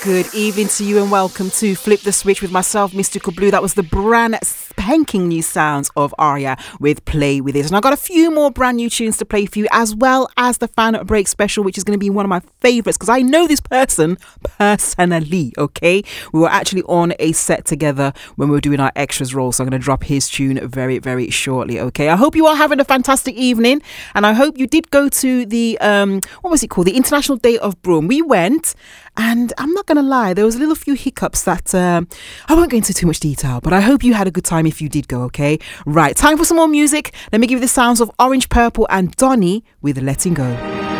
Good evening to you and welcome to Flip the Switch with myself, Mystical Blue. That was the brand spanking new sounds of Aria with Play With It. And I've got a few more brand new tunes to play for you, as well as the Fan Break special, which is going to be one of my favourites because I know this person personally, okay? We were actually on a set together when we were doing our extras role, so I'm going to drop his tune very, very shortly, okay? I hope you are having a fantastic evening, and I hope you did go to the, what was it called? The International Day of Broom. We went, and I'm not going to lie, there was a little few hiccups that I won't go into too much detail, but I hope you had a good time if you did go, okay? Right, time for some more music. Let me give you the sounds of Orange Purple and Donny with Letting Go.